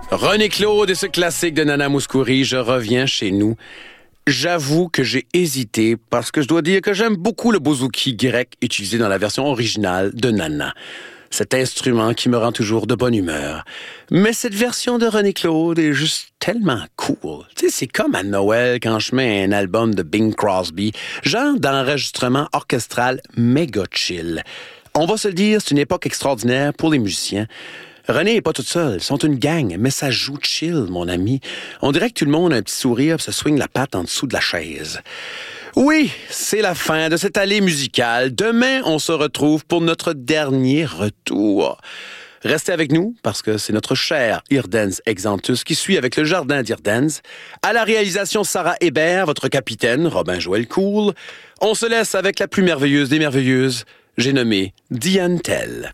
René Claude et ce classique de Nana Mouskouri, je reviens chez nous. J'avoue que j'ai hésité parce que je dois dire que j'aime beaucoup le bouzouki grec utilisé dans la version originale de Nana. Cet instrument qui me rend toujours de bonne humeur. Mais cette version de René Claude est juste tellement cool. Tu sais, c'est comme à Noël quand je mets un album de Bing Crosby, genre d'enregistrement orchestral méga chill. On va se le dire, c'est une époque extraordinaire pour les musiciens. René n'est pas toute seule, ils sont une gang, mais ça joue chill, mon ami. On dirait que tout le monde a un petit sourire et se swing la patte en dessous de la chaise. Oui, c'est la fin de cette allée musicale. Demain, on se retrouve pour notre dernier retour. Restez avec nous, parce que c'est notre cher Irdenz Exantus qui suit avec le jardin d'Irdenz. À la réalisation, Sarah Hébert, votre capitaine, Robin-Joël Cool. On se laisse avec la plus merveilleuse des merveilleuses, j'ai nommé Diane Tell.